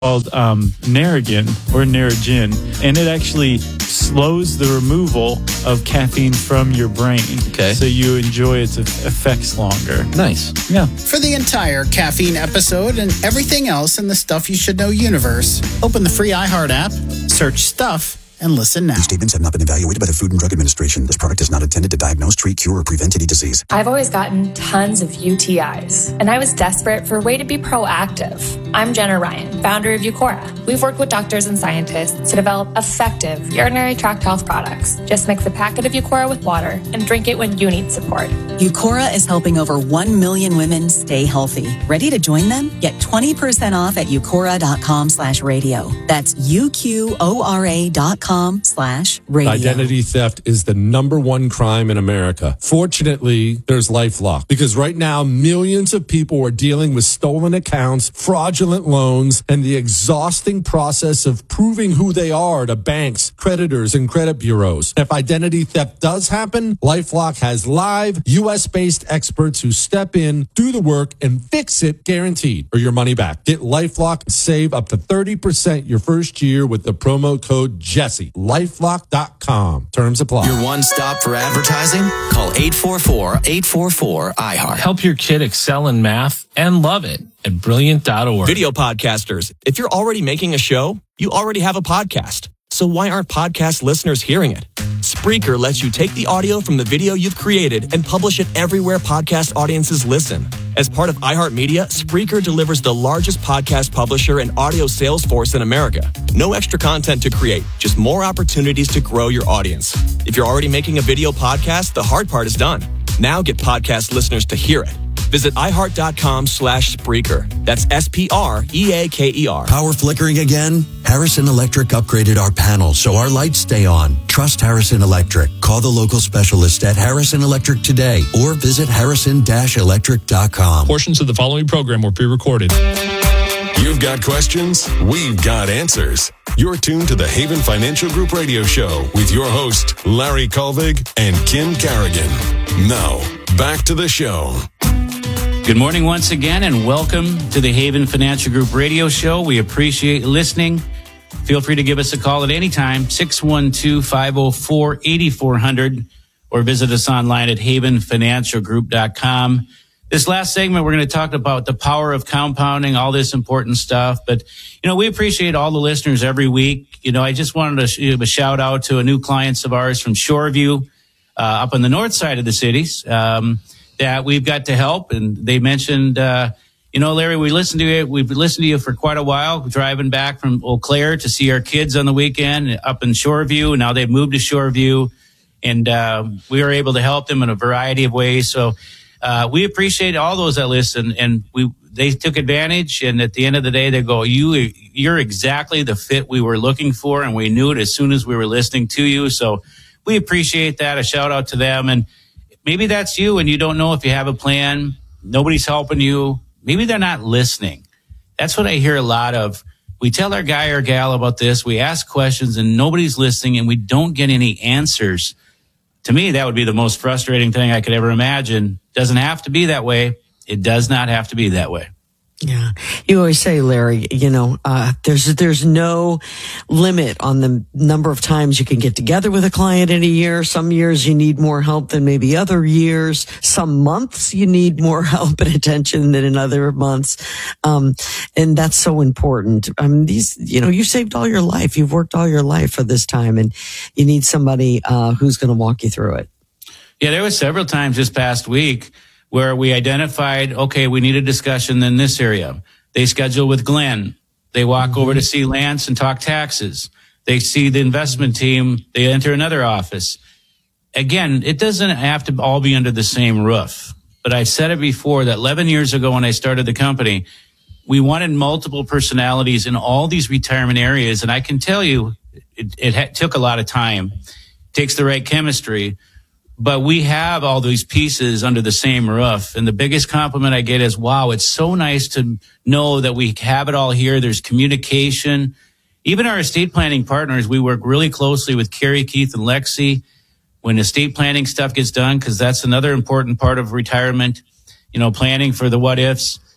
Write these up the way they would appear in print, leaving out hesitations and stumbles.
called Naragen or Naragen, and it actually slows the removal of caffeine from your brain. Okay. So you enjoy its effects longer. Nice. Yeah. For the entire caffeine episode and everything else in the Stuff You Should Know universe, open the free iHeart app, search Stuff, and listen now. These statements have not been evaluated by the Food and Drug Administration. This product is not intended to diagnose, treat, cure, or prevent any disease. I've always gotten tons of UTIs, and I was desperate for a way to be proactive. I'm Jenna Ryan, founder of Eucora. We've worked with doctors and scientists to develop effective urinary tract health products. Just mix a packet of Eucora with water and drink it when you need support. Eucora is helping over 1 million women stay healthy. Ready to join them? Get 20% off at eucora.com/radio. That's UQORA.com/radio. Identity theft is the number one crime in America. Fortunately, there's LifeLock, because right now millions of people are dealing with stolen accounts, fraudulent loans, and the exhausting process of proving who they are to banks, creditors, and credit bureaus. If identity theft does happen, LifeLock has live US-based experts who step in, do the work, and fix it guaranteed, or your money back. Get LifeLock and save up to 30% your first year with the promo code Jesse. LifeLock.com. Terms apply. Your one stop for advertising? Call 844-844-iHeart. Help your kid excel in math and love it at Brilliant.org. Video podcasters, if you're already making a show, you already have a podcast. So why aren't podcast listeners hearing it? Spreaker lets you take the audio from the video you've created and publish it everywhere podcast audiences listen. As part of iHeartMedia, Spreaker delivers the largest podcast publisher and audio sales force in America. No extra content to create, just more opportunities to grow your audience. If you're already making a video podcast, the hard part is done. Now get podcast listeners to hear it. Visit iHeart.com/Spreaker. That's SPREAKER. Power flickering again? Harrison Electric upgraded our panels so our lights stay on. Trust Harrison Electric. Call the local specialist at Harrison Electric today or visit harrison-electric.com. Portions of the following program were pre-recorded. You've got questions? We've got answers. You're tuned to the Haven Financial Group radio show with your host, Larry Kolvig and Kim Carrigan. Now, back to the show. Good morning once again, and welcome to the Haven Financial Group radio show. We appreciate listening. Feel free to give us a call at any time, 612-504-8400, or visit us online at havenfinancialgroup.com. This last segment, we're going to talk about the power of compounding, all this important stuff. But, we appreciate all the listeners every week. I just wanted to give a shout out to a new clients of ours from Shoreview, up on the north side of the cities, that we've got to help. And they mentioned, Larry, we've listened to you for quite a while, driving back from Eau Claire to see our kids on the weekend up in Shoreview. And now they've moved to Shoreview, and we were able to help them in a variety of ways. So we appreciate all those that listen, and they took advantage. And at the end of the day, they go, you're exactly the fit we were looking for. And we knew it as soon as we were listening to you. So we appreciate that. A shout out to them. And maybe that's you, and you don't know if you have a plan. Nobody's helping you. Maybe they're not listening. That's what I hear a lot of. We tell our guy or gal about this. We ask questions, and nobody's listening, and we don't get any answers. To me, that would be the most frustrating thing I could ever imagine. Doesn't have to be that way. It does not have to be that way. Yeah. You always say, Larry, there's no limit on the number of times you can get together with a client in a year. Some years you need more help than maybe other years. Some months you need more help and attention than in other months. And that's so important. You saved all your life. You've worked all your life for this time, and you need somebody, who's going to walk you through it. Yeah. There was several times this past week where we identified, okay, we need a discussion in this area. They schedule with Glenn. They walk over to see Lance and talk taxes. They see the investment team. They enter another office. Again, it doesn't have to all be under the same roof. But I've said it before that 11 years ago when I started the company, we wanted multiple personalities in all these retirement areas. And I can tell you, it took a lot of time. It takes the right chemistry. But we have all these pieces under the same roof. And the biggest compliment I get is, wow, it's so nice to know that we have it all here. There's communication. Even our estate planning partners, we work really closely with Carrie, Keith, and Lexi when estate planning stuff gets done, because that's another important part of retirement, planning for the what ifs.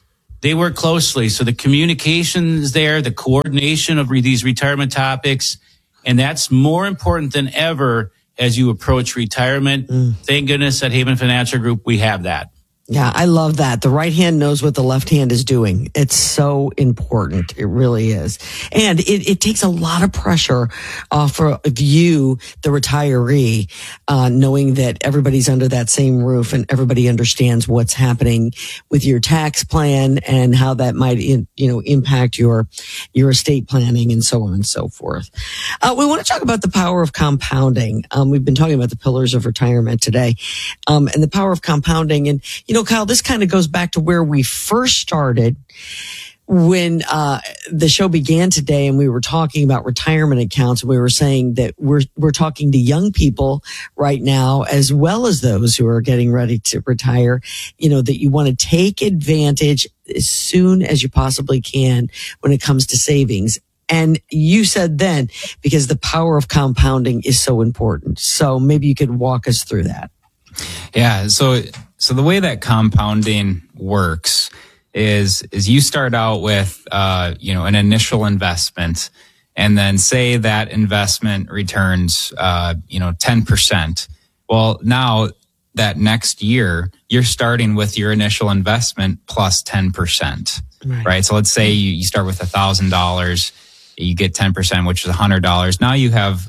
They work closely. So the communication's there, the coordination of these retirement topics, and that's more important than ever as you approach retirement. Thank goodness at Haven Financial Group, we have that. Yeah, I love that. The right hand knows what the left hand is doing. It's so important. It really is. And it takes a lot of pressure off of you, the retiree, knowing that everybody's under that same roof and everybody understands what's happening with your tax plan and how that might, impact your estate planning and so on and so forth. We want to talk about the power of compounding. We've been talking about the pillars of retirement today, and the power of compounding. And, Kyle, this kind of goes back to where we first started when the show began today, and we were talking about retirement accounts. We were saying that we're talking to young people right now, as well as those who are getting ready to retire, that you want to take advantage as soon as you possibly can when it comes to savings. And you said then, because the power of compounding is so important. So maybe you could walk us through that. Yeah. So the way that compounding works is you start out with, an initial investment, and then say that investment returns, 10%. Well, now that next year, you're starting with your initial investment plus 10%, right? So let's say you start with $1,000, you get 10%, which is $100. Now you have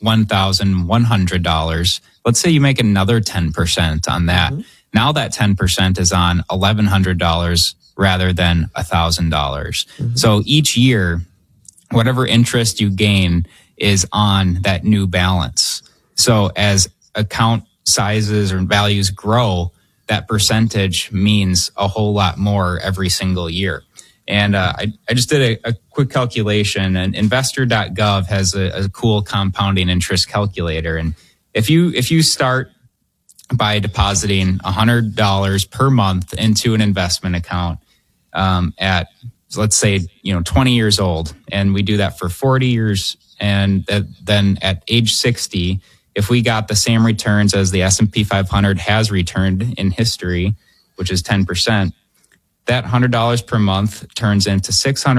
$1,100. Let's say you make another 10% on that. Mm-hmm. Now that 10% is on $1,100 rather than $1,000. Mm-hmm. So each year, whatever interest you gain is on that new balance. So as account sizes or values grow, that percentage means a whole lot more every single year. And I just did a quick calculation, and investor.gov has a cool compounding interest calculator. And if you start by depositing $100 per month into an investment account at, let's say, 20 years old, and we do that for 40 years, and then at age 60, if we got the same returns as the S&P 500 has returned in history, which is 10%, that $100 per month turns into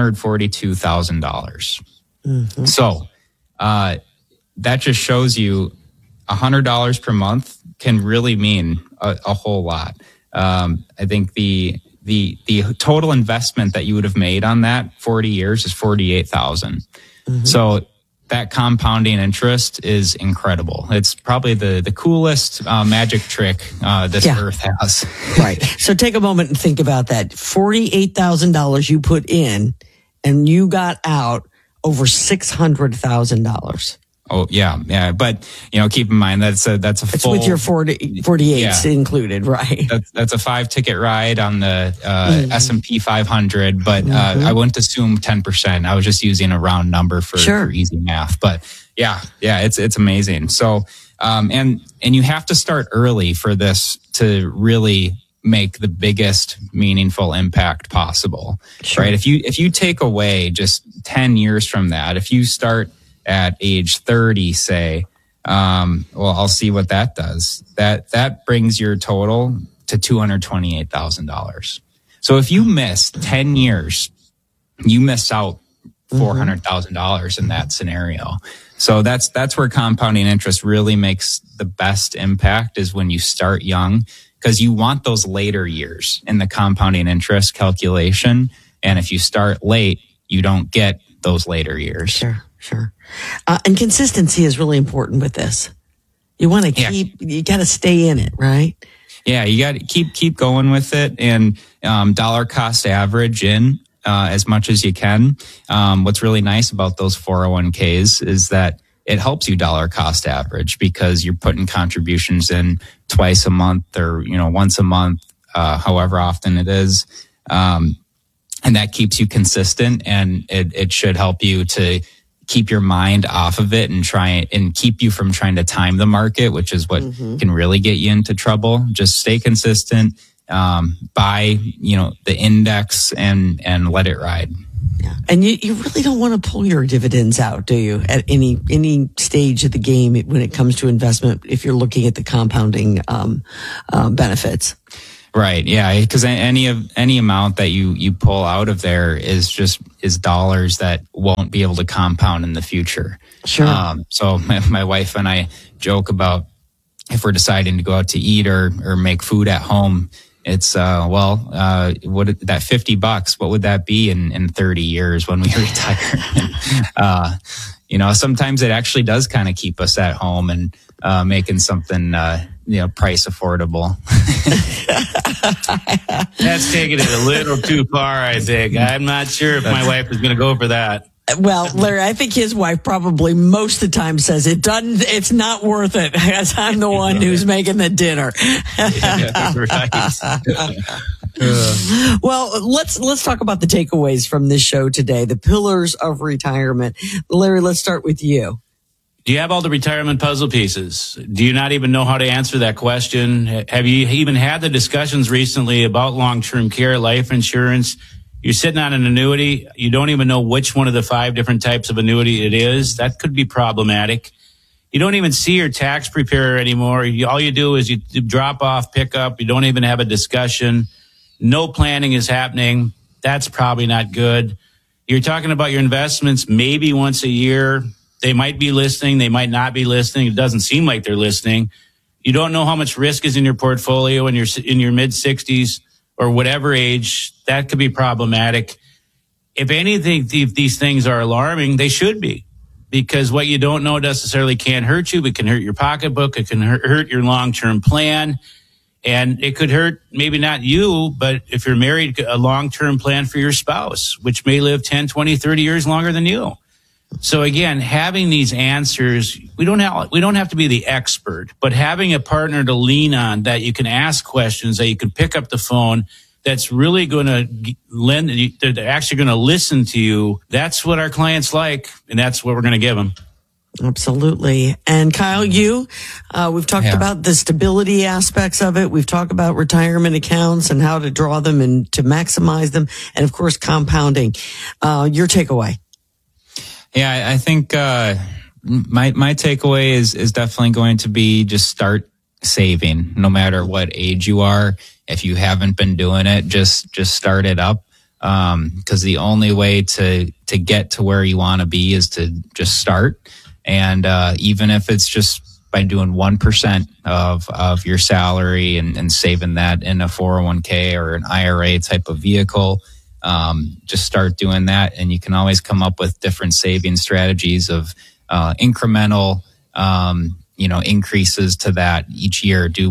$642,000. Mm-hmm. So that just shows you $100 per month can really mean a whole lot. I think the total investment that you would have made on that 40 years is $48,000. Mm-hmm. So that compounding interest is incredible. It's probably the coolest magic trick this earth has. Right. So take a moment and think about that. $48,000 you put in, and you got out over $600,000. Oh, yeah. But, keep in mind that's a it's full... with your 48s included, right? That's a 5-ticket ride on the S&P 500, but I wouldn't assume 10%. I was just using a round number for easy math. But yeah, it's amazing. So, and you have to start early for this to really make the biggest meaningful impact possible, right? If you take away just 10 years from that, if you start at age 30, say, I'll see what that does. That brings your total to $228,000. So if you miss 10 years, you miss out $400,000 in that scenario. So that's where compounding interest really makes the best impact, is when you start young, because you want those later years in the compounding interest calculation. And if you start late, you don't get those later years. Sure. And consistency is really important with this. You want to you got to stay in it, right? Yeah, you got to keep going with it, and dollar cost average in as much as you can. What's really nice about those 401ks is that it helps you dollar cost average, because you're putting contributions in twice a month or once a month, however often it is, and that keeps you consistent, and it should help you to keep your mind off of it and try and keep you from trying to time the market, which is what can really get you into trouble. Just stay consistent, buy, the index and let it ride. Yeah. And you really don't want to pull your dividends out, do you? At any stage of the game when it comes to investment, if you're looking at the compounding benefits. Right. Yeah. Because any amount that you pull out of there is dollars that won't be able to compound in the future. Sure. So my wife and I joke about if we're deciding to go out to eat or make food at home, it's what that $50, what would that be in 30 years when we retire? Sometimes it actually does kind of keep us at home and making something price affordable. That's taking it a little too far, I think. I'm not sure if my wife is going to go for that. Well, Larry, I think his wife probably most of the time says it's not worth it, as I'm the one who's making the dinner. Right. Well, let's talk about the takeaways from this show today, the pillars of retirement. Larry, let's start with you. Do you have all the retirement puzzle pieces? Do you not even know how to answer that question? Have you even had the discussions recently about long-term care, life insurance? You're sitting on an annuity. You don't even know which one of the 5 different types of annuity it is. That could be problematic. You don't even see your tax preparer anymore. All you do is you drop off, pick up. You don't even have a discussion. No planning is happening. That's probably not good. You're talking about your investments maybe once a year. They might be listening. They might not be listening. It doesn't seem like they're listening. You don't know how much risk is in your portfolio when you're in your mid-60s or whatever age. That could be problematic. If anything, if these things are alarming, they should be. Because what you don't know necessarily can't hurt you. It can hurt your pocketbook. It can hurt your long-term plan. And it could hurt maybe not you, but if you're married, a long-term plan for your spouse, which may live 10, 20, 30 years longer than you. So again, having these answers, we don't have to be the expert, but having a partner to lean on that you can ask questions, that you can pick up the phone, that's really going to they're actually going to listen to you. That's what our clients like, and that's what we're going to give them. Absolutely. And Kyle, we've talked about the stability aspects of it. We've talked about retirement accounts and how to draw them and to maximize them. And of course, compounding. Your takeaway. Yeah, I think my takeaway is definitely going to be just start saving, no matter what age you are. If you haven't been doing it, just start it up. Because the only way to get to where you want to be is to just start. And even if it's just by doing 1% of your salary and saving that in a 401k or an IRA type of vehicle, just start doing that. And you can always come up with different saving strategies of incremental increases to that each year. Do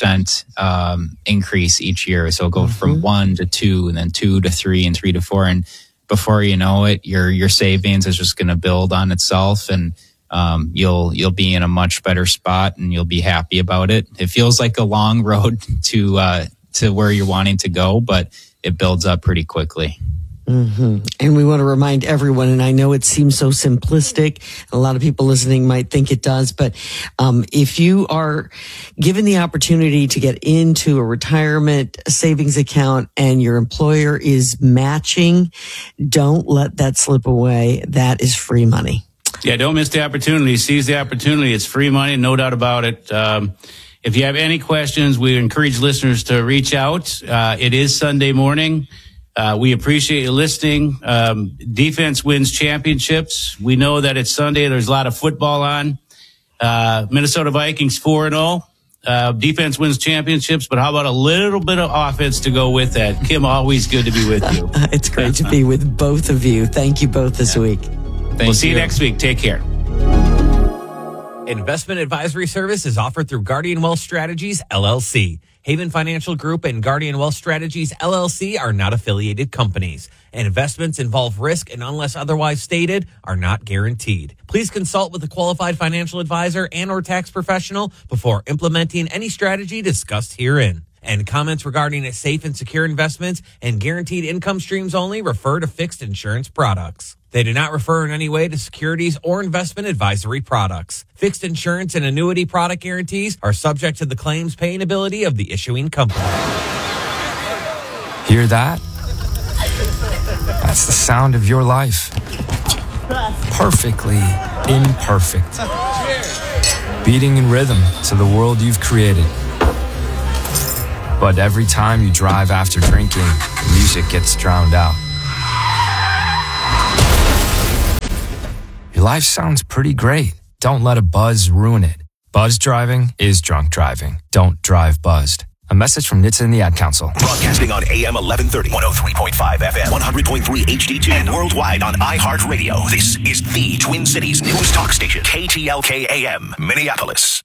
1% increase each year. So go from 1 to 2 and then 2 to 3 and 3 to 4. And before you know it, your savings is just going to build on itself, and you'll be in a much better spot and you'll be happy about it. It feels like a long road to where you're wanting to go, but it builds up pretty quickly. Mm-hmm. And we want to remind everyone, and I know it seems so simplistic, a lot of people listening might think it does, but if you are given the opportunity to get into a retirement savings account and your employer is matching, don't let that slip away. That is free money. Yeah, don't miss the opportunity. Seize the opportunity. It's free money, no doubt about it. If you have any questions, we encourage listeners to reach out. It is Sunday morning. We appreciate you listening. Defense wins championships. We know that it's Sunday. There's a lot of football on. Minnesota Vikings 4-0. Defense wins championships, but how about a little bit of offense to go with that? Kim, always good to be with you. It's great to be with both of you. Thank you both this week. We'll see you next week. Take care. Investment advisory service is offered through Guardian Wealth Strategies, LLC. Haven Financial Group and Guardian Wealth Strategies, LLC are not affiliated companies. And investments involve risk and unless otherwise stated, are not guaranteed. Please consult with a qualified financial advisor and or tax professional before implementing any strategy discussed herein. And comments regarding safe and secure investments and guaranteed income streams only refer to fixed insurance products. They do not refer in any way to securities or investment advisory products. Fixed insurance and annuity product guarantees are subject to the claims paying ability of the issuing company. Hear that? That's the sound of your life. Perfectly imperfect. Beating in rhythm to the world you've created. But every time you drive after drinking, the music gets drowned out. Your life sounds pretty great. Don't let a buzz ruin it. Buzz driving is drunk driving. Don't drive buzzed. A message from NHTSA and the Ad Council. Broadcasting on AM 1130, 103.5 FM, 100.3 HD2, and worldwide on iHeartRadio. This is the Twin Cities News Talk Station, KTLK AM, Minneapolis.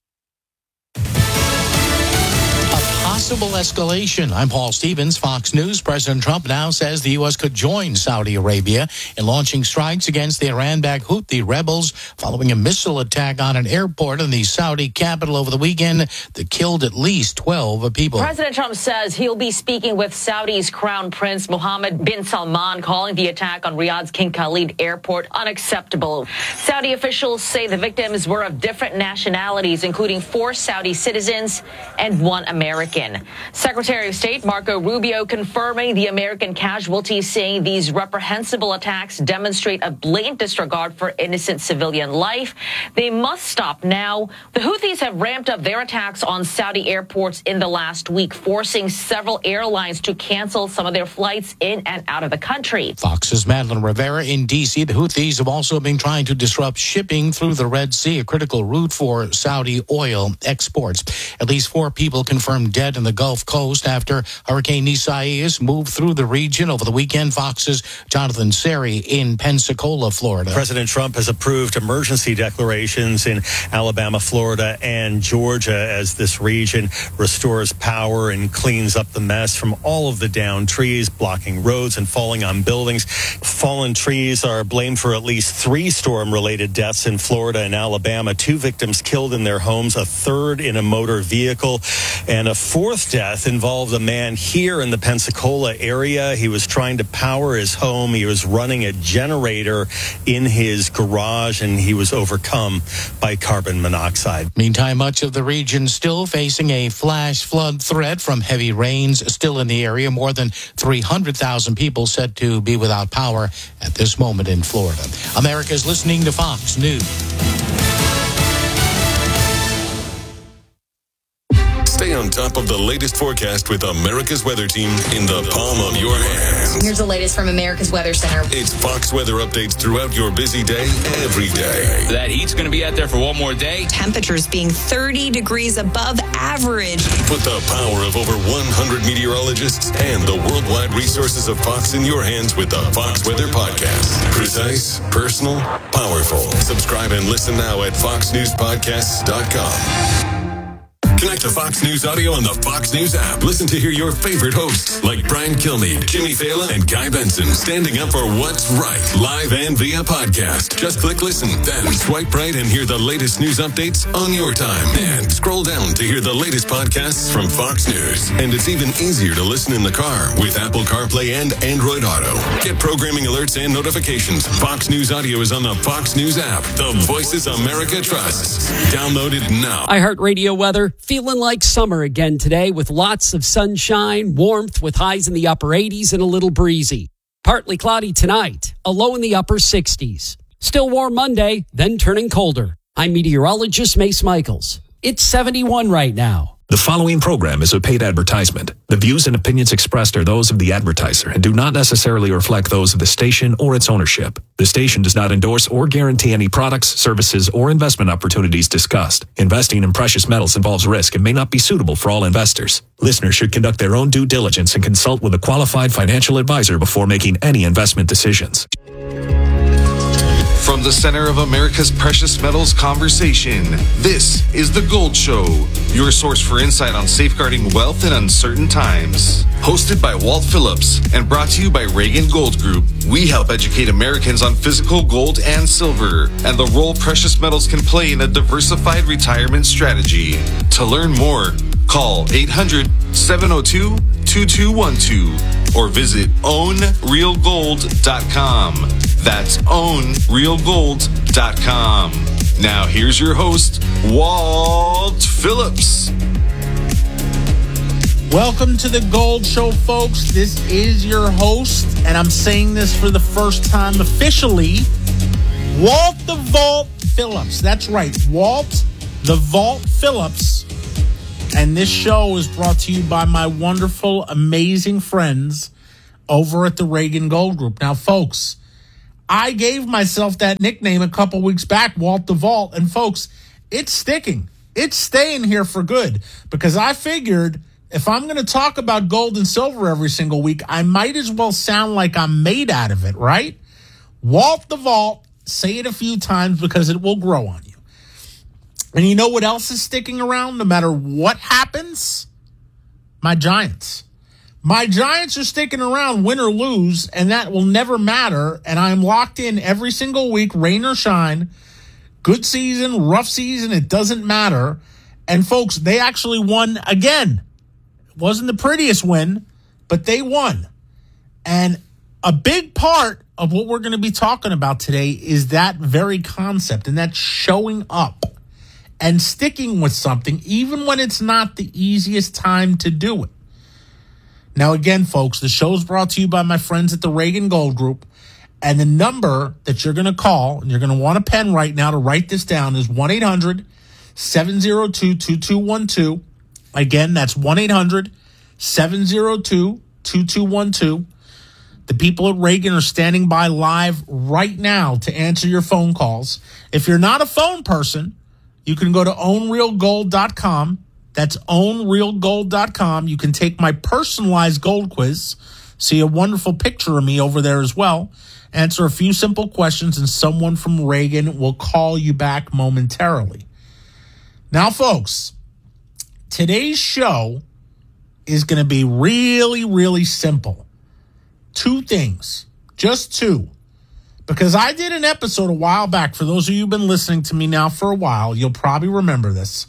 Possible escalation. I'm Paul Stevens, Fox News. President Trump now says the U.S. could join Saudi Arabia in launching strikes against the Iran-backed Houthi rebels following a missile attack on an airport in the Saudi capital over the weekend that killed at least 12 people. President Trump says he'll be speaking with Saudi's Crown Prince Mohammed bin Salman, calling the attack on Riyadh's King Khalid Airport unacceptable. Saudi officials say the victims were of different nationalities, including 4 Saudi citizens and 1 American. Secretary of State Marco Rubio confirming the American casualties, saying these reprehensible attacks demonstrate a blatant disregard for innocent civilian life. They must stop now. The Houthis have ramped up their attacks on Saudi airports in the last week, forcing several airlines to cancel some of their flights in and out of the country. Fox's Madeline Rivera in D.C. The Houthis have also been trying to disrupt shipping through the Red Sea, a critical route for Saudi oil exports. At least 4 people confirmed dead in the Gulf Coast after Hurricane Isaias moved through the region over the weekend. Fox's Jonathan Seri in Pensacola, Florida. President Trump has approved emergency declarations in Alabama, Florida, and Georgia as this region restores power and cleans up the mess from all of the downed trees, blocking roads and falling on buildings. Fallen trees are blamed for at least 3 storm-related deaths in Florida and Alabama. 2 victims killed in their homes, a 3rd in a motor vehicle, and a 4th death involved a man here in the Pensacola area. He was trying to power his home. He was running a generator in his garage, and he was overcome by carbon monoxide. Meantime, much of the region still facing a flash flood threat from heavy rains still in the area. More than 300,000 people said to be without power at this moment in Florida. America's listening to Fox News. Stay on top of the latest forecast with America's Weather Team in the palm of your hands. Here's the latest from America's Weather Center. It's Fox weather updates throughout your busy day, every day. That heat's going to be out there for one more day. Temperatures being 30 degrees above average. Put the power of over 100 meteorologists and the worldwide resources of Fox in your hands with the Fox Weather Podcast. Precise, personal, powerful. Subscribe and listen now at foxnewspodcasts.com. Connect to Fox News Audio on the Fox News app. Listen to hear your favorite hosts like Brian Kilmeade, Jimmy Fallon, and Guy Benson standing up for what's right, live and via podcast. Just click listen, then swipe right and hear the latest news updates on your time. And scroll down to hear the latest podcasts from Fox News. And it's even easier to listen in the car with Apple CarPlay and Android Auto. Get programming alerts and notifications. Fox News Audio is on the Fox News app. The voices America trusts. Download it now. iHeartRadio weather. Feeling like summer again today with lots of sunshine, warmth with highs in the upper 80s and a little breezy. Partly cloudy tonight, a low in the upper 60s. Still warm Monday, then turning colder. I'm meteorologist Mace Michaels. It's 71 right now. The following program is a paid advertisement. The views and opinions expressed are those of the advertiser and do not necessarily reflect those of the station or its ownership. The station does not endorse or guarantee any products, services, or investment opportunities discussed. Investing in precious metals involves risk and may not be suitable for all investors. Listeners should conduct their own due diligence and consult with a qualified financial advisor before making any investment decisions. From the center of America's precious metals conversation, this is The Gold Show, your source for insight on safeguarding wealth in uncertain times. Hosted by Walt Phillips and brought to you by Reagan Gold Group, we help educate Americans on physical gold and silver and the role precious metals can play in a diversified retirement strategy. To learn more, call 800-702-2212 or visit ownrealgold.com. That's ownrealgold.com. Now here's your host, Walt Phillips. Welcome to the Gold Show, folks. This is your host, and I'm saying this for the first time officially, Walt the Vault Phillips. That's right, Walt the Vault Phillips. And this show is brought to you by my wonderful, amazing friends over at the Reagan Gold Group. Now, folks, I gave myself that nickname a couple weeks back, Walt the Vault. And, folks, it's sticking. It's staying here for good because I figured if I'm going to talk about gold and silver every single week, I might as well sound like I'm made out of it, right? Walt the Vault. Say it a few times because it will grow on you. And you know what else is sticking around no matter what happens? My Giants. My Giants are sticking around, win or lose, and that will never matter. And I'm locked in every single week, rain or shine. Good season, rough season, it doesn't matter. And folks, they actually won again. It wasn't the prettiest win, but they won. And a big part of what we're going to be talking about today is that very concept, and that's showing up and sticking with something even when it's not the easiest time to do it. Now, again, folks, the show's brought to you by my friends at the Reagan Gold Group, and the number that you're going to call, and you're going to want a pen right now to write this down, is 1-800-702-2212. Again, that's 1-800-702-2212. The people at Reagan are standing by live right now to answer your phone calls. If you're not a phone person, you can go to ownrealgold.com. That's ownrealgold.com. You can take my personalized gold quiz, see a wonderful picture of me over there as well, answer a few simple questions, and someone from Reagan will call you back momentarily. Now, folks, today's show is going to be really, really simple. Two things, just two, because I did an episode a while back. For those of you who've been listening to me now for a while, you'll probably remember this.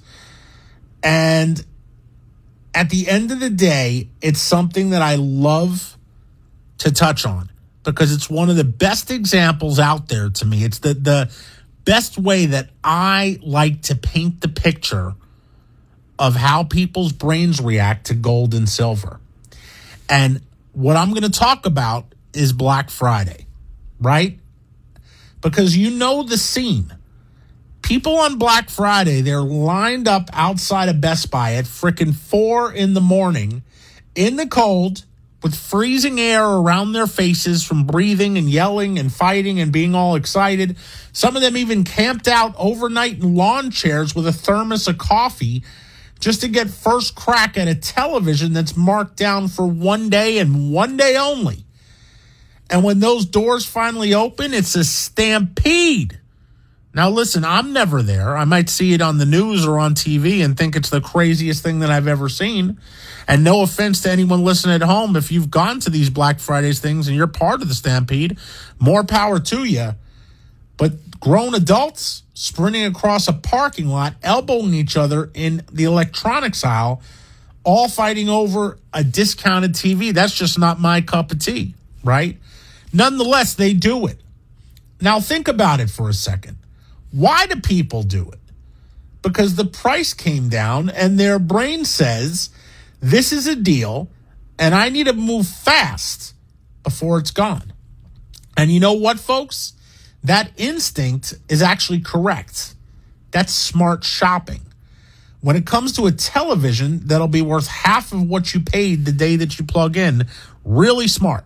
And at the end of the day, it's something that I love to touch on because it's one of the best examples out there to me. It's the best way that I like to paint the picture of how people's brains react to gold and silver. And what I'm going to talk about is Black Friday, right? Because you know the scene. People on Black Friday, they're lined up outside of Best Buy at frickin' 4 a.m. in the cold with freezing air around their faces from breathing and yelling and fighting and being all excited. Some of them even camped out overnight in lawn chairs with a thermos of coffee just to get first crack at a television that's marked down for one day and one day only. And when those doors finally open, it's a stampede. Now, listen, I'm never there. I might see it on the news or on TV and think it's the craziest thing that I've ever seen. And no offense to anyone listening at home, if you've gone to these Black Fridays things and you're part of the stampede, more power to you. But grown adults sprinting across a parking lot, elbowing each other in the electronics aisle, all fighting over a discounted TV. That's just not my cup of tea, right? Nonetheless, they do it. Now, think about it for a second. Why do people do it? Because the price came down and their brain says, this is a deal and I need to move fast before it's gone. And you know what, folks? That instinct is actually correct. That's smart shopping. When it comes to a television that'll be worth half of what you paid the day that you plug in, really smart.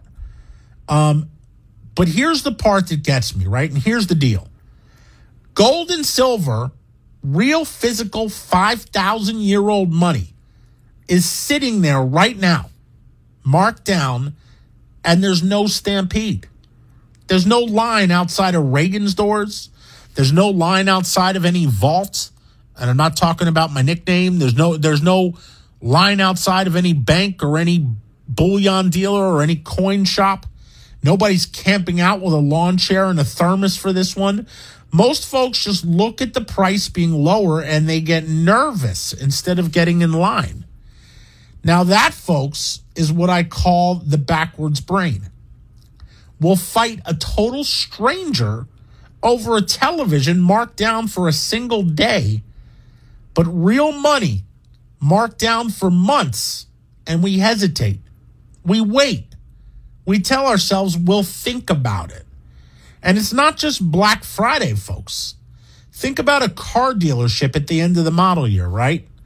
But here's the part that gets me, right? And here's the deal. Gold and silver, real physical 5,000-year-old money, is sitting there right now, marked down, and there's no stampede. There's no line outside of Reagan's doors. There's no line outside of any vault. And I'm not talking about my nickname. There's no line outside of any bank or any bullion dealer or any coin shop. Nobody's camping out with a lawn chair and a thermos for this one. Most folks just look at the price being lower and they get nervous instead of getting in line. Now that, folks, is what I call the backwards brain. We'll fight a total stranger over a television marked down for a single day, but real money marked down for months, and we hesitate. We wait. We tell ourselves we'll think about it. And it's not just Black Friday, folks. Think about a car dealership at the end of the model year, right?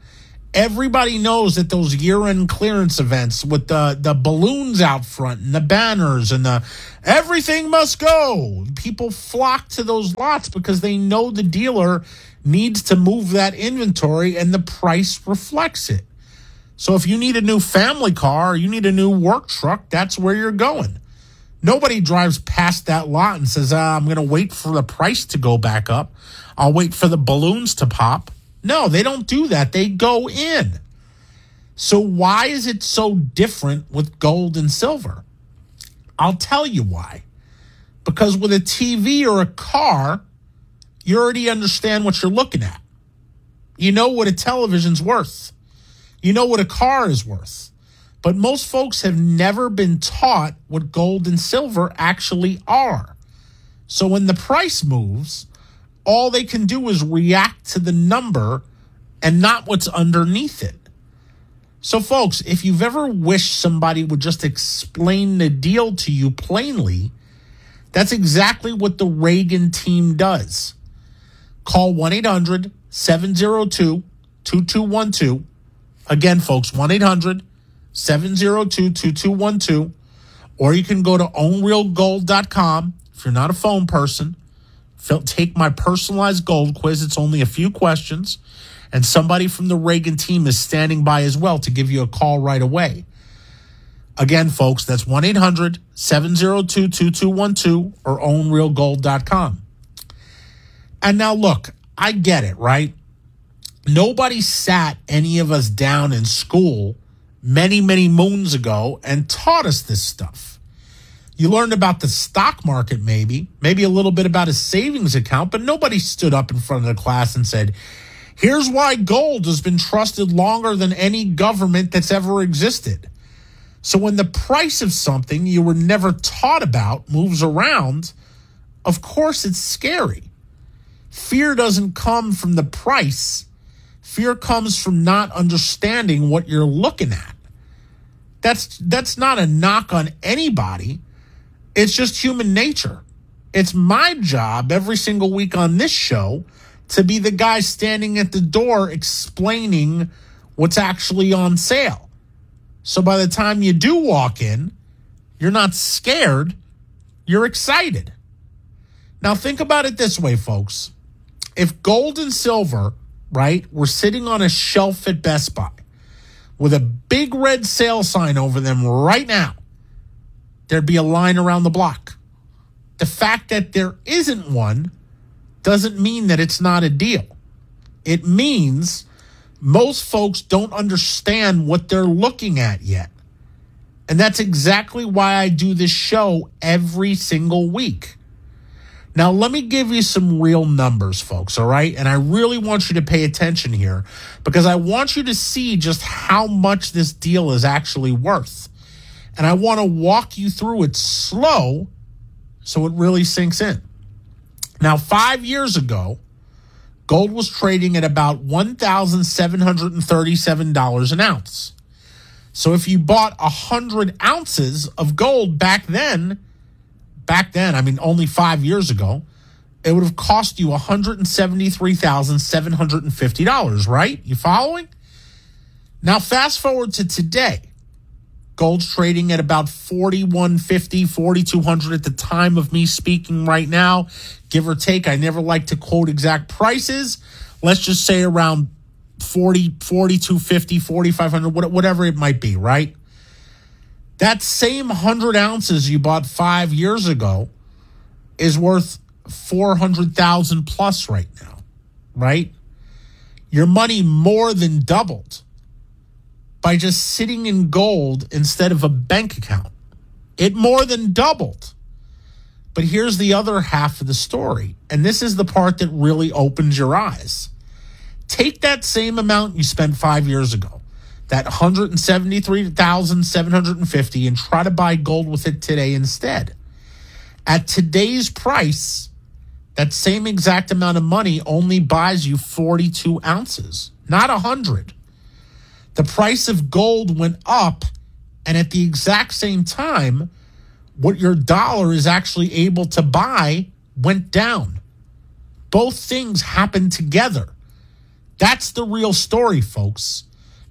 Everybody knows that those year-end clearance events with the balloons out front and the banners and the everything must go. People flock to those lots because they know the dealer needs to move that inventory and the price reflects it. So if you need a new family car or you need a new work truck, that's where you're going. Nobody drives past that lot and says, I'm going to wait for the price to go back up. I'll wait for the balloons to pop. No, they don't do that. They go in. So why is it so different with gold and silver? I'll tell you why. Because with a TV or a car, you already understand what you're looking at. You know what a television's worth. You know what a car is worth. But most folks have never been taught what gold and silver actually are. So when the price moves, all they can do is react to the number and not what's underneath it. So, folks, if you've ever wished somebody would just explain the deal to you plainly, that's exactly what the Reagan team does. Call 1-800-702-2212. Again, folks, 1-800-702-2212. Or you can go to ownrealgold.com if you're not a phone person. Take my personalized gold quiz. It's only a few questions. And somebody from the Reagan team is standing by as well to give you a call right away. Again, folks, that's 1-800-702-2212 or ownrealgold.com. And now, look, I get it, right? Nobody sat any of us down in school many, many moons ago and taught us this stuff. You learned about the stock market, maybe a little bit about a savings account, but nobody stood up in front of the class and said, here's why gold has been trusted longer than any government that's ever existed. So when the price of something you were never taught about moves around, of course it's scary. Fear doesn't come from the price. Fear comes from not understanding what you're looking at. That's not a knock on anybody. It's just human nature. It's my job every single week on this show to be the guy standing at the door explaining what's actually on sale. So by the time you do walk in, you're not scared, you're excited. Now think about it this way, folks. If gold and silver, right, were sitting on a shelf at Best Buy with a big red sale sign over them right now, there'd be a line around the block. The fact that there isn't one doesn't mean that it's not a deal. It means most folks don't understand what they're looking at yet. And that's exactly why I do this show every single week. Now, let me give you some real numbers, folks, all right? And I really want you to pay attention here because I want you to see just how much this deal is actually worth. And I want to walk you through it slow so it really sinks in. Now, 5 years ago, gold was trading at about $1,737 an ounce. So if you bought 100 ounces of gold back then, I mean, only 5 years ago, it would have cost you $173,750, right? You following? Now, fast forward to today. Gold's trading at about $4,150, $4,200 at the time of me speaking right now, give or take. I never like to quote exact prices. Let's just say around $4,250, $4,500, whatever it might be, right? That same 100 ounces you bought 5 years ago is worth $400,000 plus right now, right? Your money more than doubled by just sitting in gold instead of a bank account. It more than doubled. But here's the other half of the story, and this is the part that really opens your eyes. Take that same amount you spent 5 years ago, that $173,750, and try to buy gold with it today instead. At today's price, that same exact amount of money only buys you 42 ounces, not 100. The price of gold went up, and at the exact same time, what your dollar is actually able to buy went down. Both things happened together. That's the real story, folks.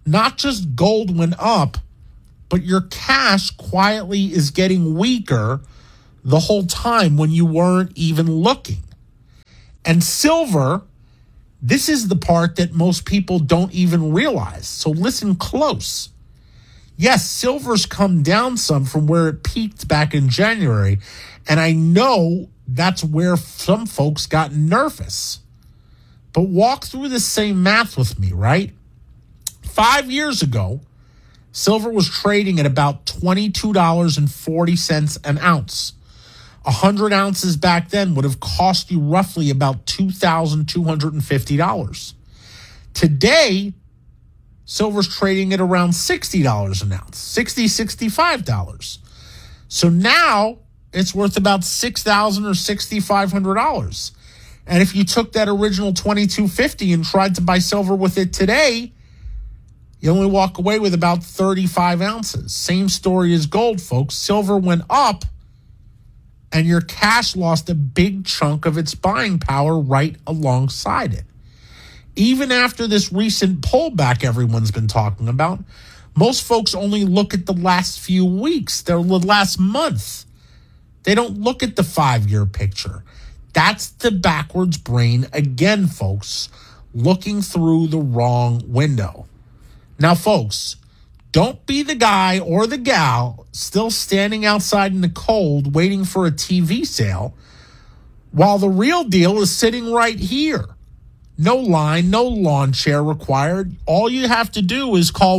not just gold went up, but your cash quietly is getting weaker the whole time when you weren't even looking. And silver, this is the part that most people don't even realize. So listen close. Yes, silver's come down some from where it peaked back in January. And I know that's where some folks got nervous. But walk through the same math with me, right? 5 years ago, silver was trading at about $22.40 an ounce. 100 ounces back then would have cost you roughly about $2,250. Today, silver's trading at around $60 an ounce, $65. So now it's worth about $6,000 or $6,500. And if you took that original $22.50 and tried to buy silver with it today, you only walk away with about 35 ounces. Same story as gold, folks. Silver went up, and your cash lost a big chunk of its buying power right alongside it. Even after this recent pullback everyone's been talking about, most folks only look at the last few weeks, the last month. They don't look at the 5-year picture. That's the backwards brain again, folks, looking through the wrong window. Now, folks, don't be the guy or the gal still standing outside in the cold waiting for a TV sale while the real deal is sitting right here. No line, no lawn chair required. All you have to do is call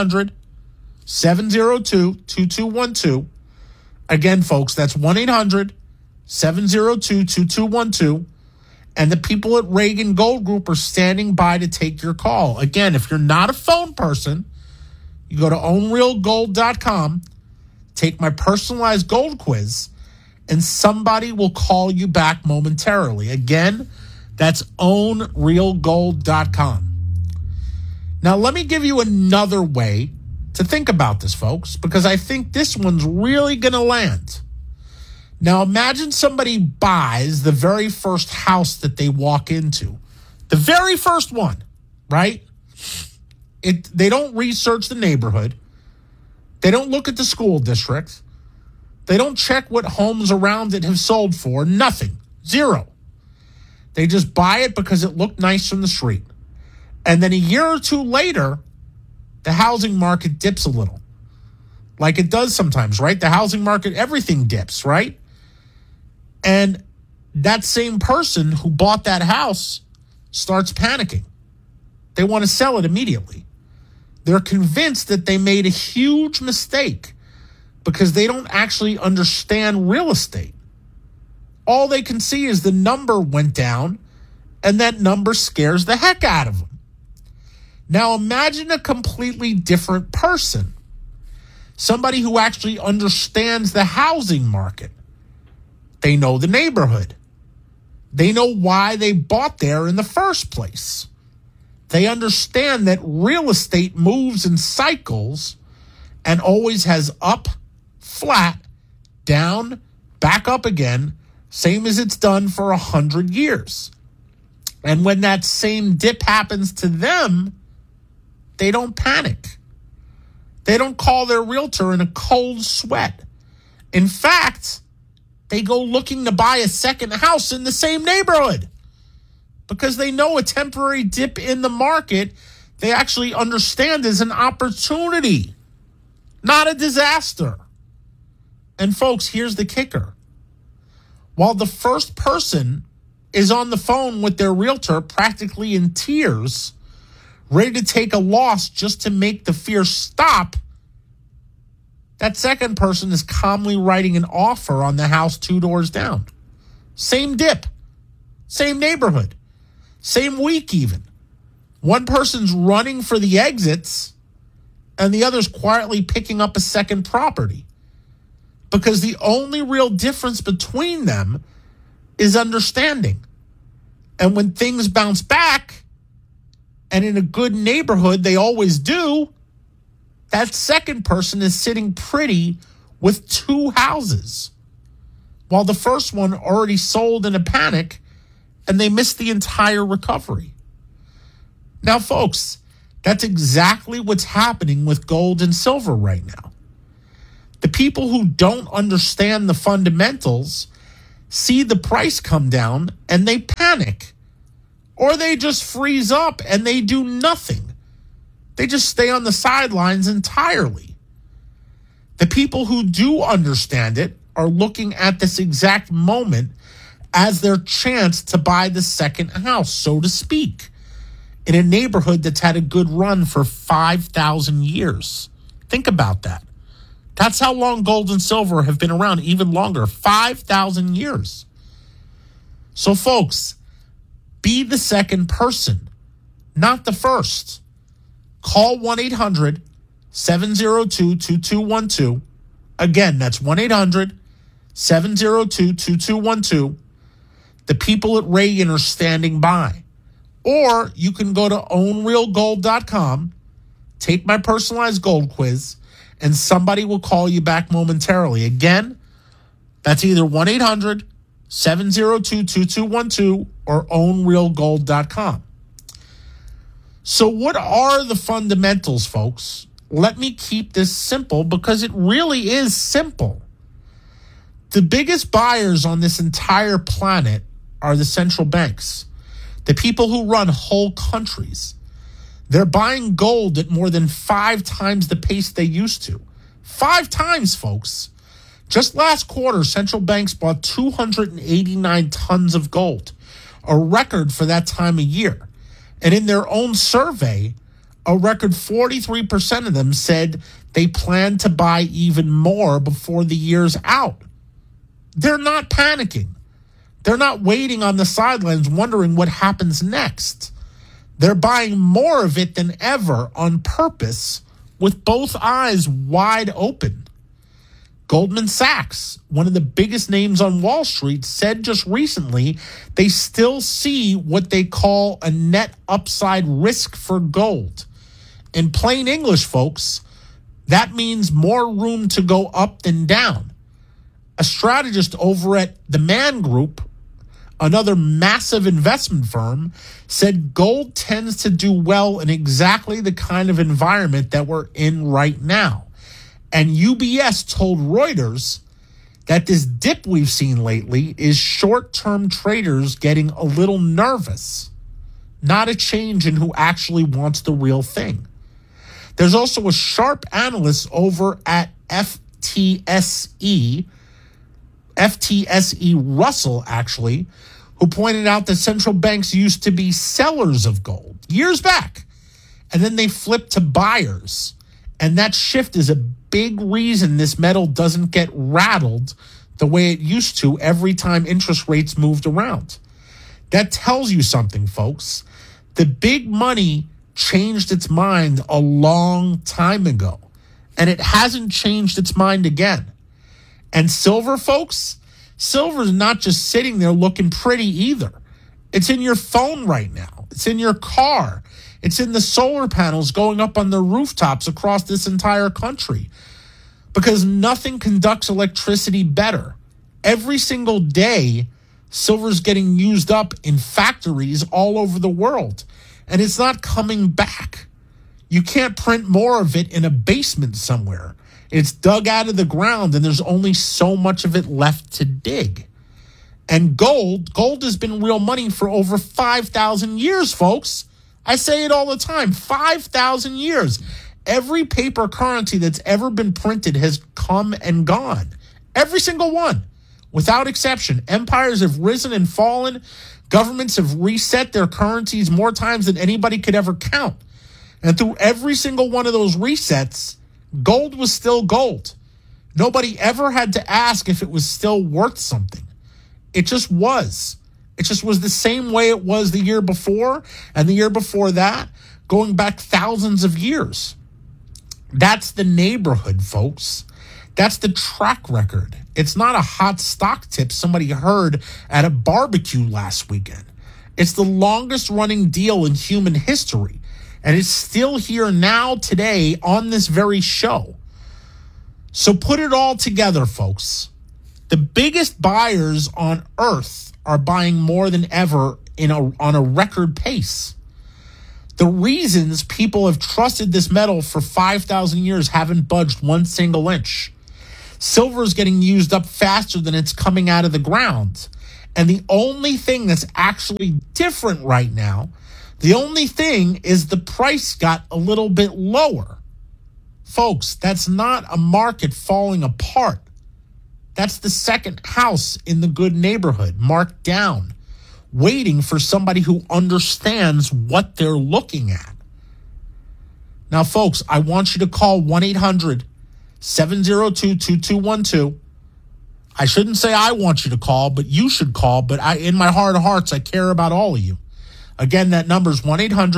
1-800-702-2212. Again, folks, that's 1-800-702-2212. And the people at Reagan Gold Group are standing by to take your call. Again, if you're not a phone person, you go to ownrealgold.com, take my personalized gold quiz, and somebody will call you back momentarily. Again, that's ownrealgold.com. Now, let me give you another way to think about this, folks, because I think this one's really going to land. Now, imagine somebody buys the very first house that they walk into. The very first one, right? They don't research the neighborhood. They don't look at the school district. They don't check what homes around it have sold for. Nothing. Zero. They just buy it because it looked nice from the street. And then a year or two later, the housing market dips a little. Like it does sometimes, right? The housing market, everything dips, right? And that same person who bought that house starts panicking. They want to sell it immediately. They're convinced that they made a huge mistake because they don't actually understand real estate. All they can see is the number went down, and that number scares the heck out of them. Now imagine a completely different person. Somebody who actually understands the housing market. They know the neighborhood. They know why they bought there in the first place. They understand that real estate moves in cycles and always has up, flat, down, back up again, same as it's done for 100 years. And when that same dip happens to them, they don't panic. They don't call their realtor in a cold sweat. In fact, they go looking to buy a second house in the same neighborhood because they know a temporary dip in the market they actually understand is an opportunity, not a disaster. And folks, here's the kicker. While the first person is on the phone with their realtor practically in tears, ready to take a loss just to make the fear stop, that second person is calmly writing an offer on the house 2 doors down. Same dip, same neighborhood, same week even. One person's running for the exits and the other's quietly picking up a second property because the only real difference between them is understanding. And when things bounce back, and in a good neighborhood they always do, that second person is sitting pretty with 2 houses, while the first one already sold in a panic and they missed the entire recovery. Now, folks, That's exactly what's happening with gold and silver right now. The people who don't understand the fundamentals see the price come down and they panic. Or they just freeze up and they do nothing. They just stay on the sidelines entirely. The people who do understand it are looking at this exact moment as their chance to buy the second house, so to speak, in a neighborhood that's had a good run for 5,000 years. Think about that. That's how long gold and silver have been around, even longer, 5,000 years. So, folks, be the second person, not the first. Call 1-800-702-2212. Again, that's 1-800-702-2212. The people at Reagan are standing by. Or you can go to ownrealgold.com, take my personalized gold quiz, and somebody will call you back momentarily. Again, that's either 1-800-702-2212 or ownrealgold.com. So what are the fundamentals, folks? Let me keep this simple because it really is simple. The biggest buyers on this entire planet are the central banks, the people who run whole countries. They're buying gold at more than 5 times the pace they used to. 5 times, folks. Just last quarter, central banks bought 289 tons of gold, a record for that time of year. And in their own survey, a record 43% of them said they plan to buy even more before the year's out. They're not panicking. They're not waiting on the sidelines wondering what happens next. They're buying more of it than ever on purpose with both eyes wide open. Goldman Sachs, one of the biggest names on Wall Street, said just recently they still see what they call a net upside risk for gold. In plain English, folks, that means more room to go up than down. A strategist over at the Man Group, another massive investment firm, said gold tends to do well in exactly the kind of environment that we're in right now. And UBS told Reuters that this dip we've seen lately is short-term traders getting a little nervous, not a change in who actually wants the real thing. There's also a sharp analyst over at FTSE Russell, actually, who pointed out that central banks used to be sellers of gold years back, and then they flipped to buyers. And that shift is a big reason this metal doesn't get rattled the way it used to every time interest rates moved around. That tells you something, folks. The big money changed its mind a long time ago, and it hasn't changed its mind again. And silver, folks, silver's not just sitting there looking pretty either. It's in your phone right now. It's in your car. It's in the solar panels going up on the rooftops across this entire country. Because nothing conducts electricity better. Every single day, silver's getting used up in factories all over the world. And it's not coming back. You can't print more of it in a basement somewhere. It's dug out of the ground, and there's only so much of it left to dig. And gold has been real money for over 5,000 years, folks. I say it all the time, 5,000 years. Every paper currency that's ever been printed has come and gone. Every single one, without exception. Empires have risen and fallen. Governments have reset their currencies more times than anybody could ever count. And through every single one of those resets, gold was still gold. Nobody ever had to ask if it was still worth something. It just was. It just was the same way it was the year before and the year before that, going back thousands of years. That's the neighborhood, folks. That's the track record. It's not a hot stock tip somebody heard at a barbecue last weekend. It's the longest running deal in human history. And it's still here now today on this very show. So put it all together, folks. The biggest buyers on earth are buying more than ever on a record pace. The reasons people have trusted this metal for 5,000 years haven't budged one single inch. Silver is getting used up faster than it's coming out of the ground. And the only thing that's actually different right now, the only thing is the price got a little bit lower. Folks, that's not a market falling apart. That's the second house in the good neighborhood, marked down, waiting for somebody who understands what they're looking at. Now, folks, I want you to call 1-800-702-2212. I shouldn't say I want you to call, but you should call. But in my heart of hearts, I care about all of you. Again, that number is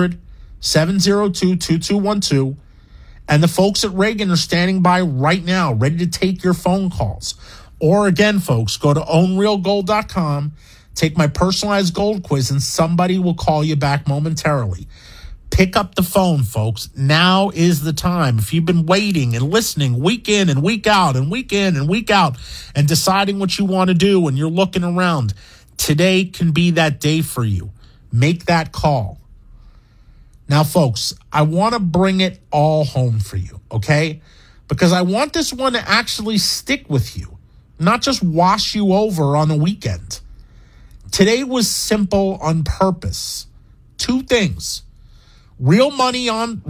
1-800-702-2212. And the folks at Reagan are standing by right now, ready to take your phone calls. Or again, folks, go to ownrealgold.com, take my personalized gold quiz, and somebody will call you back momentarily. Pick up the phone, folks. Now is the time. If you've been waiting and listening week in and week out and week in and week out and deciding what you want to do and you're looking around, today can be that day for you. Make that call. Now, folks, I want to bring it all home for you, okay? Because I want this one to actually stick with you, not just wash you over on the weekend. Today was simple on purpose. Two things. Real money on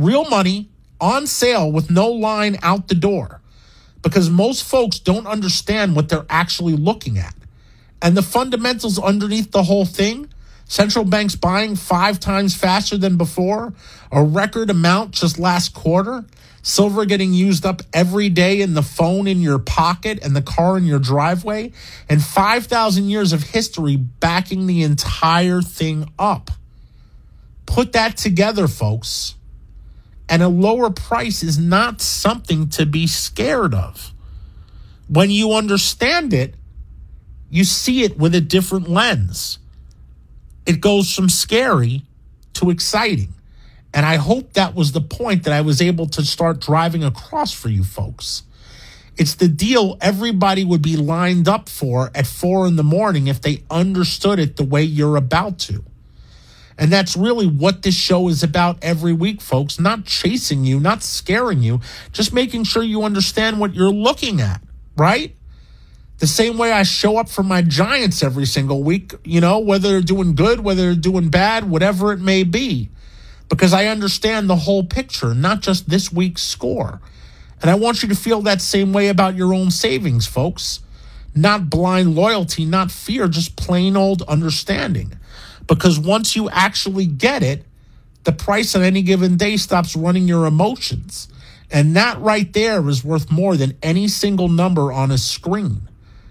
sale with no line out the door. Because most folks don't understand what they're actually looking at. And the fundamentals underneath the whole thing, central banks buying 5 times faster than before, a record amount just last quarter, silver getting used up every day in the phone in your pocket and the car in your driveway, and 5,000 years of history backing the entire thing up. Put that together, folks. And a lower price is not something to be scared of. When you understand it, you see it with a different lens. It goes from scary to exciting. And I hope that was the point that I was able to start driving across for you folks. It's the deal everybody would be lined up for at 4 a.m. if they understood it the way you're about to. And that's really what this show is about every week, folks. Not chasing you, not scaring you, just making sure you understand what you're looking at, right? The same way I show up for my Giants every single week, you know, whether they're doing good, whether they're doing bad, whatever it may be. Because I understand the whole picture, not just this week's score. And I want you to feel that same way about your own savings, folks. Not blind loyalty, not fear, just plain old understanding. Because once you actually get it, the price on any given day stops running your emotions. And that right there is worth more than any single number on a screen.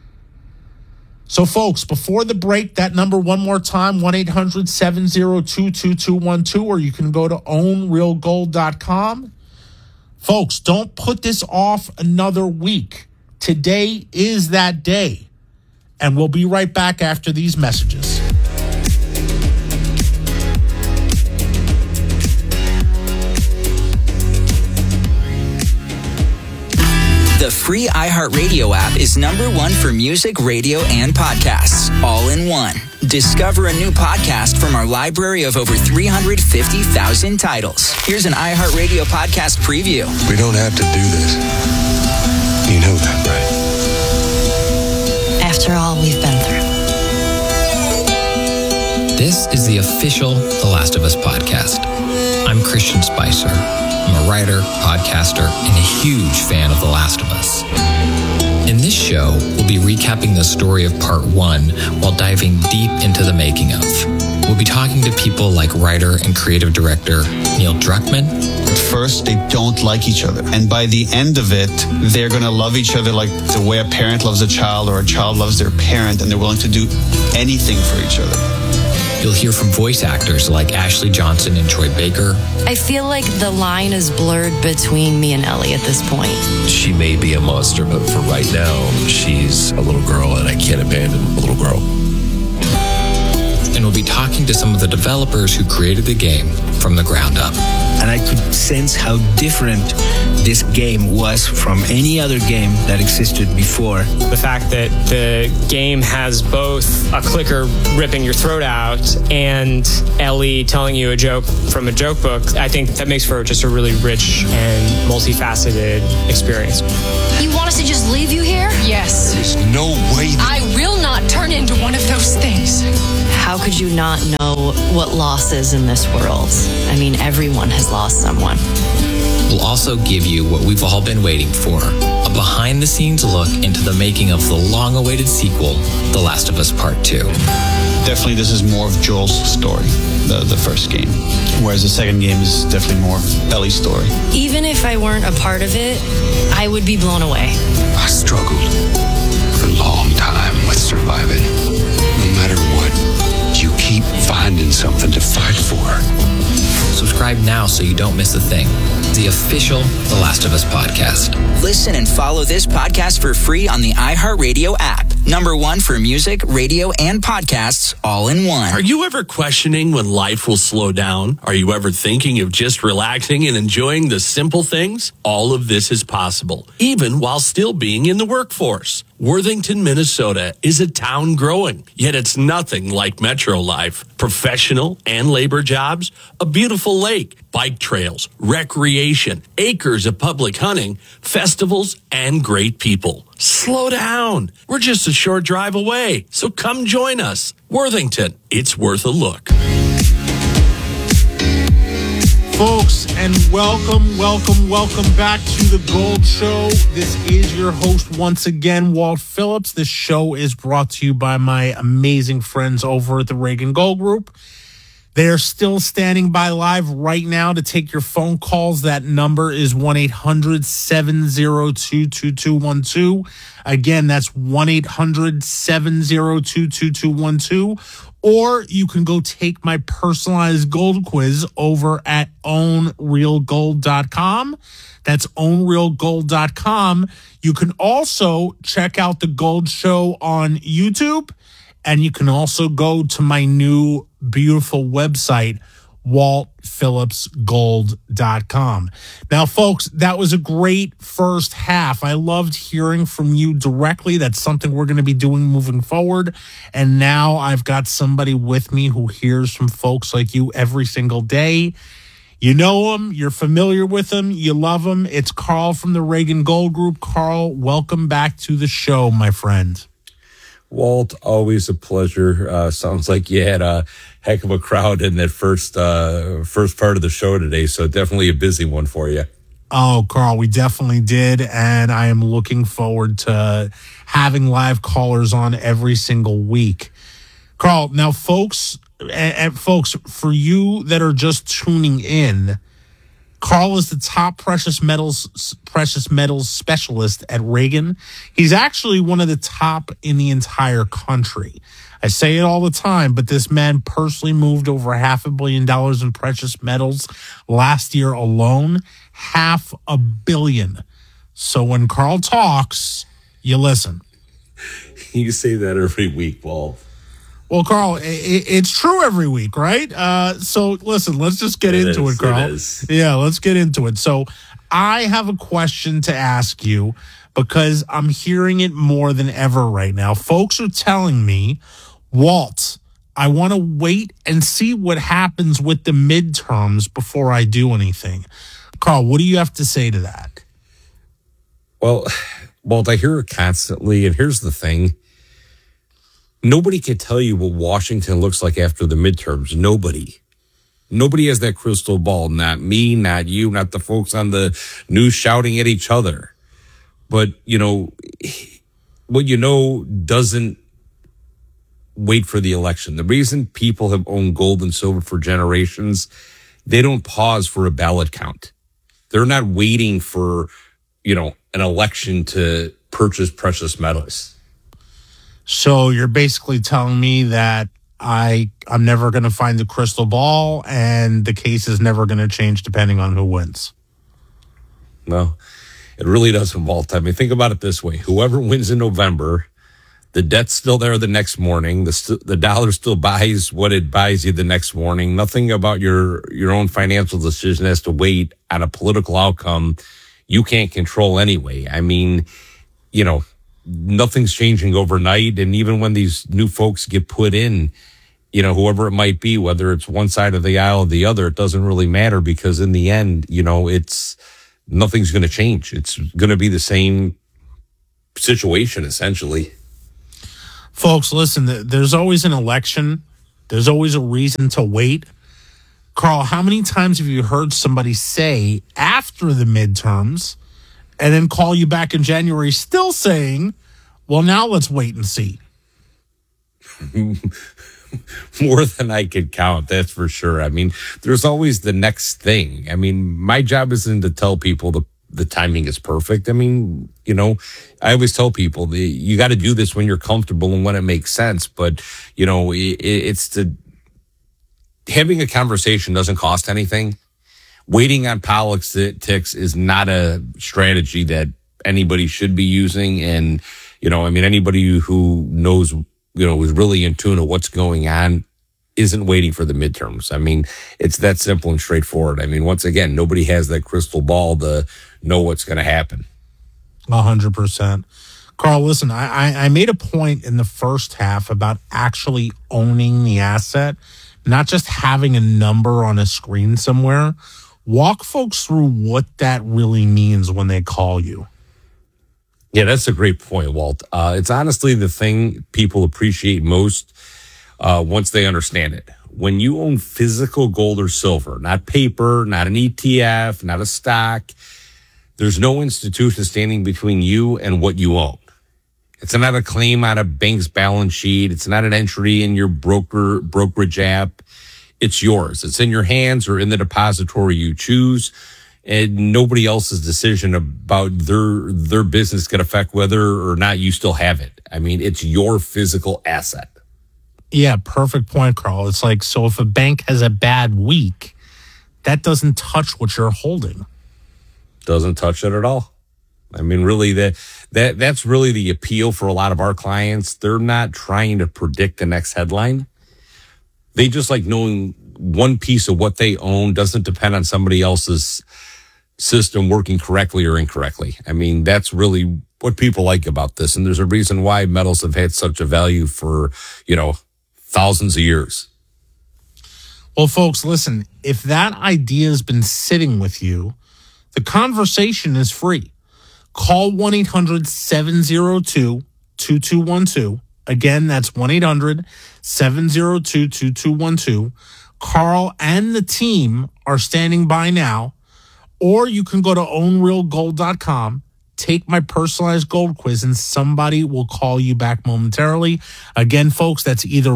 So, folks, before the break, that number one more time, 1-800-702-2212, or you can go to ownrealgold.com. Folks, don't put this off another week. Today is that day. And we'll be right back after these messages. The free iHeartRadio app is #1 for music, radio, and podcasts, all in one. Discover a new podcast from our library of over 350,000 titles. Here's an iHeartRadio podcast preview. We don't have to do this. You know that, right? After all we've been through. This is the official The Last of Us podcast. I'm Christian Spicer. I'm a writer, podcaster, and a huge fan of The Last of Us. In this show, we'll be recapping the story of part 1 while diving deep into the making of. We'll be talking to people like writer and creative director Neil Druckmann. At first, they don't like each other. And by the end of it, they're going to love each other like the way a parent loves a child or a child loves their parent, and they're willing to do anything for each other. You'll hear from voice actors like Ashley Johnson and Troy Baker. I feel like the line is blurred between me and Ellie at this point. She may be a monster, but for right now, she's a little girl, and I can't abandon a little girl. and we'll be talking to some of the developers who created the game from the ground up. And I could sense how different this game was from any other game that existed before. The fact that the game has both a clicker ripping your throat out and Ellie telling you a joke from a joke book, I think that makes for just a really rich and multifaceted experience. You want us to just leave you here? Yes. There's no way I will not turn into one of those things. How could you not know what loss is in this world? I mean, everyone has lost someone. We'll also give you what we've all been waiting for, a behind-the-scenes look into the making of the long-awaited sequel, The Last of Us Part 2. Definitely this is more of Joel's story, the first game, whereas the second game is definitely more of Ellie's story. Even if I weren't a part of it, I would be blown away. I struggled for a long time with surviving. No matter what, you keep finding something to fight for. Subscribe now so you don't miss a thing. The official The Last of Us podcast. Listen and follow this podcast for free on the iHeartRadio app. #1 for music, radio, and podcasts all in one. Are you ever questioning when life will slow down? Are you ever thinking of just relaxing and enjoying the simple things? All of this is possible, even while still being in the workforce. Worthington, Minnesota is a town growing, yet it's nothing like metro life. Professional and labor jobs, a beautiful lake, bike trails, recreation, acres of public hunting, festivals, and great people. Slow down. We're just a short drive away, so come join us. Worthington, it's worth a look. Folks, and welcome back to the Gold Show. This is your host once again, Walt Phillips. This show is brought to you by my amazing friends over at the Reagan Gold Group. They're still standing by live right now to take your phone calls. That number is 1-800-702-2212. Again, that's 1-800-702-2212. Or you can go take my personalized gold quiz over at ownrealgold.com. That's ownrealgold.com. You can also check out the Gold Show on YouTube. And you can also go to my new beautiful website, waltphillipsgold.com. Now, folks, that was a great first half. I loved hearing from you directly. That's something we're going to be doing moving forward. And now I've got somebody with me who hears from folks like you every single day. You know him. You're familiar with him. You love him. It's Carl from the Reagan Gold Group. Carl, welcome back to the show, my friend. Walt, always a pleasure. Sounds like you had a heck of a crowd in that first part of the show today, so definitely a busy one for you. Oh, Carl, we definitely did, and I am looking forward to having live callers on every single week. Carl, now, folks, for you that are just tuning in, Carl is the top precious metals specialist at Reagan. He's actually one of the top in the entire country. I say it all the time, but this man personally moved over $500 million in precious metals last year alone. $500 million. So when Carl talks, you listen. You say that every week, Walt. Well, Carl, it's true every week, right? So listen, let's just get into it, Carl. Yeah, let's get into it. So I have a question to ask you because I'm hearing it more than ever right now. Folks are telling me, Walt, I want to wait and see what happens with the midterms before I do anything. Carl, what do you have to say to that? Well, Walt, I hear it constantly, and here's the thing. Nobody can tell you what Washington looks like after the midterms. Nobody has that crystal ball. Not me, not you, not the folks on the news shouting at each other. But, what you know doesn't wait for the election. The reason people have owned gold and silver for generations, they don't pause for a ballot count. They're not waiting for, an election to purchase precious metals. So you're basically telling me that I'm never going to find the crystal ball and the case is never going to change depending on who wins. No, it really doesn't, Walt. I mean, think about it this way. Whoever wins in November, The debt's still there the next morning. The dollar still buys what it buys you the next morning. Nothing about your own financial decision has to wait on a political outcome you can't control anyway. I mean, nothing's changing overnight. And even when these new folks get put in, whoever it might be, whether it's one side of the aisle or the other, it doesn't really matter, because in the end, nothing's going to change. It's going to be the same situation, essentially. Folks, listen, there's always an election. There's always a reason to wait. Carl, how many times have you heard somebody say after the midterms and then call you back in January still saying, well, now let's wait and see? More than I could count, that's for sure. I mean, there's always the next thing. I mean, my job isn't to tell people the timing is perfect. I mean, I always tell people you got to do this when you're comfortable and when it makes sense. But, having a conversation doesn't cost anything. Waiting on politics is not a strategy that anybody should be using. And, anybody who knows, is really in tune to what's going on isn't waiting for the midterms. I mean, it's that simple and straightforward. I mean, once again, nobody has that crystal ball to know what's going to happen. 100%. Carl, listen, I made a point in the first half about actually owning the asset, not just having a number on a screen somewhere. Walk folks through what that really means when they call you. Yeah, that's a great point, Walt. It's honestly the thing people appreciate most once they understand it. When you own physical gold or silver, not paper, not an ETF, not a stock, there's no institution standing between you and what you own. It's not a claim on a bank's balance sheet. It's not an entry in your brokerage app. It's yours. It's in your hands or in the depository you choose. And nobody else's decision about their business can affect whether or not you still have it. I mean, it's your physical asset. Yeah, perfect point, Carl. It's like, so if a bank has a bad week, that doesn't touch what you're holding. Doesn't touch it at all. I mean, really, that's really the appeal for a lot of our clients. They're not trying to predict the next headline. They just like knowing one piece of what they own doesn't depend on somebody else's system working correctly or incorrectly. I mean, that's really what people like about this. And there's a reason why metals have had such a value for, thousands of years. Well, folks, listen, if that idea has been sitting with you, the conversation is free. Call 1-800-702-2212. Again, that's 1-800-702-2212. Carl and the team are standing by now. Or you can go to ownrealgold.com, take my personalized gold quiz, and somebody will call you back momentarily. Again, folks, that's either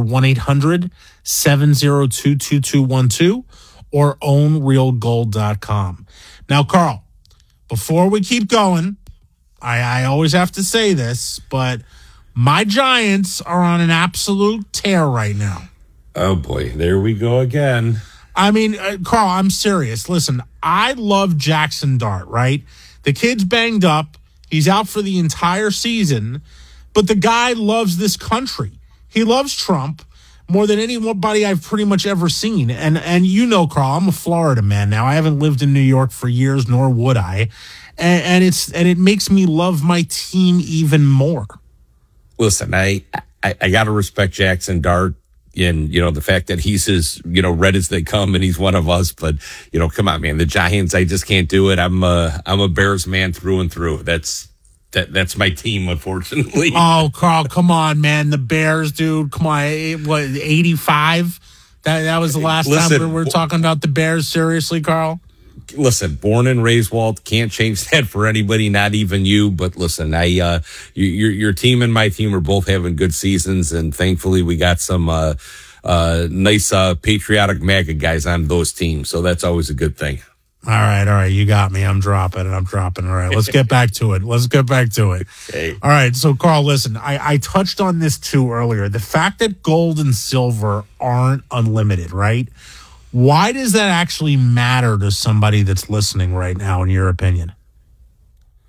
1-800-702-2212 or ownrealgold.com. Now, Carl, before we keep going, I always have to say this, but my Giants are on an absolute tear right now. Oh, boy. There we go again. I mean, Carl, I'm serious. Listen, I love Jackson Dart, right? The kid's banged up. He's out for the entire season, but the guy loves this country. He loves Trump more than anybody I've pretty much ever seen. And Carl, I'm a Florida man now. I haven't lived in New York for years, nor would I. And it makes me love my team even more. Listen, I got to respect Jackson Dart. And, the fact that he's as, red as they come and he's one of us. But, come on, man, the Giants, I just can't do it. I'm a Bears man through and through. That's my team, unfortunately. Oh, Carl, come on, man. The Bears, dude. Come on. What, 85? That was the last time we were talking about the Bears. Seriously, Carl? Listen, born and raised, Walt, can't change that for anybody, not even you. But listen, your team and my team are both having good seasons, and thankfully we got some nice patriotic MAGA guys on those teams, so that's always a good thing. All right, you got me. I'm dropping. All right, let's get back to it. Okay. All right, so Carl, listen, I touched on this too earlier. The fact that gold and silver aren't unlimited, right? Why does that actually matter to somebody that's listening right now, in your opinion?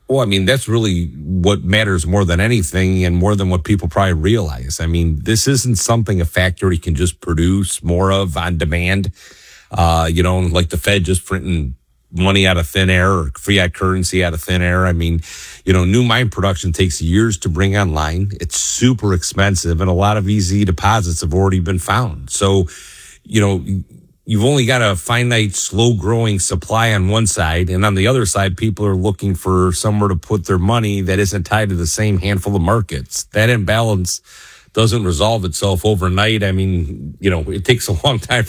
Well, I mean, that's really what matters more than anything and more than what people probably realize. I mean, this isn't something a factory can just produce more of on demand. Like the Fed just printing money out of thin air or fiat currency out of thin air. I mean, new mine production takes years to bring online. It's super expensive and a lot of easy deposits have already been found. So, you've only got a finite, slow-growing supply on one side, and on the other side, people are looking for somewhere to put their money that isn't tied to the same handful of markets. That imbalance doesn't resolve itself overnight. I mean, it takes a long time